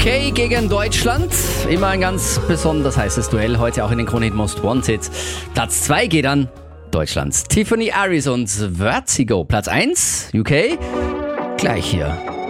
UK gegen Deutschland. Immer ein ganz besonders heißes Duell. Heute auch in den Krone-Hit Most Wanted. Platz 2 geht an Deutschlands Tiffany Aris und Vertigo. Platz 1 UK. Gleich hier.